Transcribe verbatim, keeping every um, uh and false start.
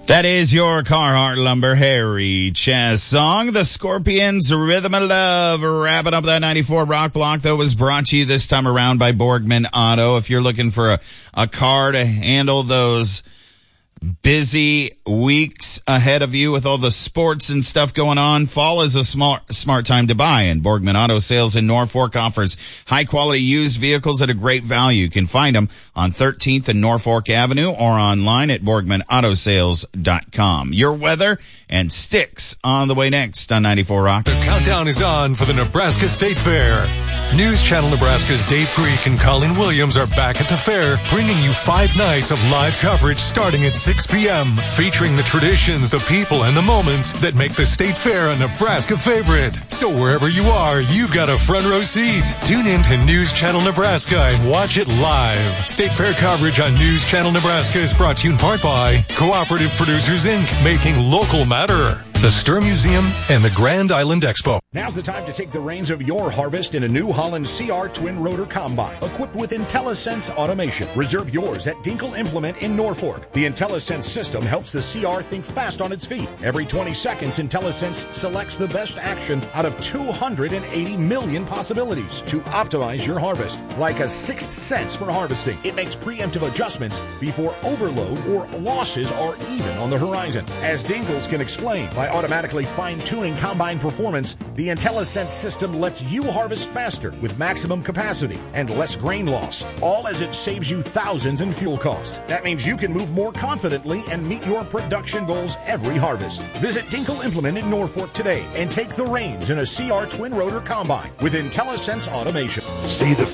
That is your Carhartt Lumber Harry Chess song, The Scorpions, Rhythm of Love. Wrapping up that ninety-four Rock Block that was brought to you this time around by Borgman Auto. If you're looking for a, a car to handle those busy weeks ahead of you with all the sports and stuff going on, fall is a smart, smart time to buy. And Borgman Auto Sales in Norfolk offers high quality used vehicles at a great value. You can find them on thirteenth and Norfolk Avenue or online at borgman auto sales dot com. Your weather and Sticks on the way next on ninety-four Rock. The countdown is on for the Nebraska State Fair. News Channel Nebraska's Dave Greek and Colleen Williams are back at the fair, bringing you five nights of live coverage starting at six p.m., featuring the traditions, the people, and the moments that make the State Fair a Nebraska favorite. So wherever you are, you've got a front row seat. Tune in to News Channel Nebraska and watch it live. State Fair coverage on News Channel Nebraska is brought to you in part by Cooperative Producers, Incorporated, making local matter, the Stir Museum, and the Grand Island Expo. Now's the time to take the reins of your harvest in a New Holland C R Twin Rotor Combine, equipped with IntelliSense automation. Reserve yours at Dinkle Implement in Norfolk. The IntelliSense system helps the C R think fast on its feet. Every twenty seconds, IntelliSense selects the best action out of two hundred eighty million possibilities to optimize your harvest. Like a sixth sense for harvesting, it makes preemptive adjustments before overload or losses are even on the horizon. As Dinkles can explain, by automatically fine-tuning combine performance, the IntelliSense system lets you harvest faster with maximum capacity and less grain loss, all as it saves you thousands in fuel cost. That means you can move more confidently and meet your production goals every harvest. Visit Dinkle Implement in Norfolk today and take the reins in a C R Twin Rotor Combine with IntelliSense automation. See the